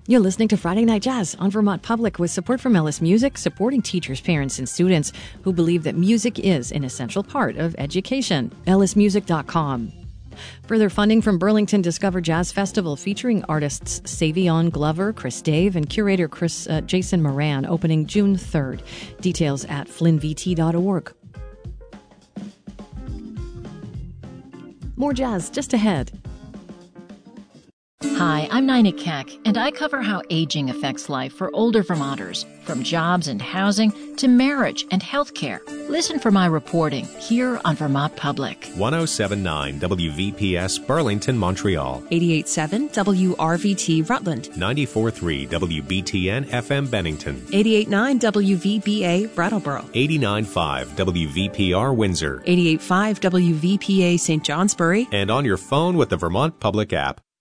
You're listening to Friday Night Jazz on Vermont Public with support from Ellis Music, supporting teachers, parents, and students who believe that music is an essential part of education. ellismusic.com. Further funding from Burlington Discover Jazz Festival featuring artists Savion Glover, Chris Dave, and curator Jason Moran, opening June 3rd. Details at flynnvt.org. More jazz just ahead. Hi, I'm Nina Keck, and I cover how aging affects life for older Vermonters, from jobs and housing to marriage and health care. Listen for my reporting here on Vermont Public. 107.9 WVPS Burlington, Montreal. 88.7 WRVT Rutland. 94.3 WBTN FM Bennington. 88.9 WVBA Brattleboro. 89.5 WVPR Windsor. 88.5 WVPA St. Johnsbury. And on your phone with the Vermont Public app.